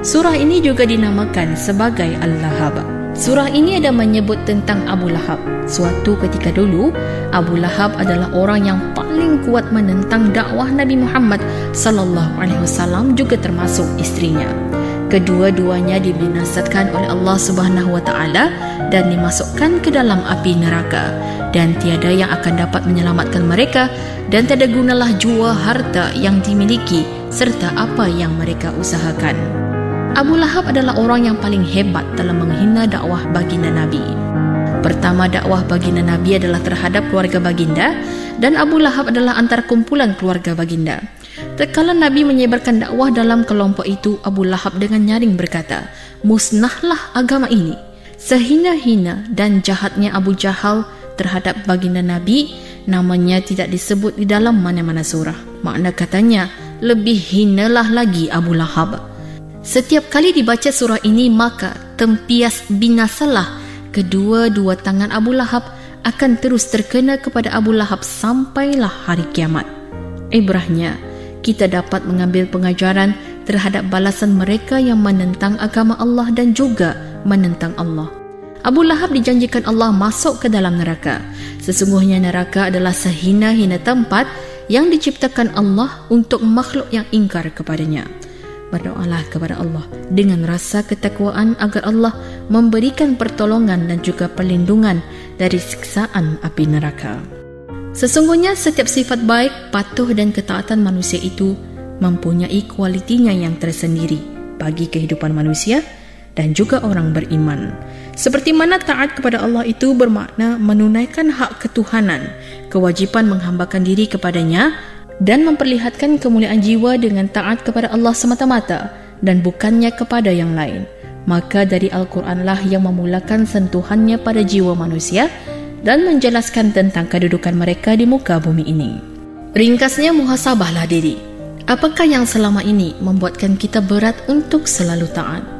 Surah ini juga dinamakan sebagai Al-Lahab. Surah ini ada menyebut tentang Abu Lahab. Suatu ketika dulu, Abu Lahab adalah orang yang paling kuat menentang dakwah Nabi Muhammad sallallahu alaihi wasallam, juga termasuk isterinya. Kedua-duanya dibinasakan oleh Allah Subhanahu wa taala dan dimasukkan ke dalam api neraka, dan tiada yang akan dapat menyelamatkan mereka, dan tiada gunalah jua harta yang dimiliki serta apa yang mereka usahakan. Abu Lahab adalah orang yang paling hebat dalam menghina dakwah baginda Nabi. Pertama, dakwah baginda Nabi adalah terhadap keluarga baginda, dan Abu Lahab adalah antara kumpulan keluarga baginda. Tatkala Nabi menyebarkan dakwah dalam kelompok itu, Abu Lahab dengan nyaring berkata, "Musnahlah agama ini." Sehina-hina dan jahatnya Abu Jahal terhadap baginda Nabi, namanya tidak disebut di dalam mana-mana surah. Makna katanya, lebih hinalah lagi Abu Lahab. Setiap kali dibaca surah ini, maka tempias binasalah kedua-dua tangan Abu Lahab akan terus terkena kepada Abu Lahab sampailah hari kiamat. Ibrahnya, kita dapat mengambil pengajaran terhadap balasan mereka yang menentang agama Allah dan juga menentang Allah. Abu Lahab dijanjikan Allah masuk ke dalam neraka. Sesungguhnya neraka adalah sehina-hina tempat yang diciptakan Allah untuk makhluk yang ingkar kepadanya. Berdoalah kepada Allah dengan rasa ketakwaan agar Allah memberikan pertolongan dan juga perlindungan dari siksaan api neraka. Sesungguhnya setiap sifat baik, patuh dan ketaatan manusia itu mempunyai kualitinya yang tersendiri bagi kehidupan manusia dan juga orang beriman. Seperti mana taat kepada Allah itu bermakna menunaikan hak ketuhanan, kewajipan menghambakan diri kepadanya dan memperlihatkan kemuliaan jiwa dengan taat kepada Allah semata-mata dan bukannya kepada yang lain. Maka dari Al-Quranlah yang memulakan sentuhannya pada jiwa manusia dan menjelaskan tentang kedudukan mereka di muka bumi ini. Ringkasnya, muhasabahlah diri. Apakah yang selama ini membuatkan kita berat untuk selalu taat?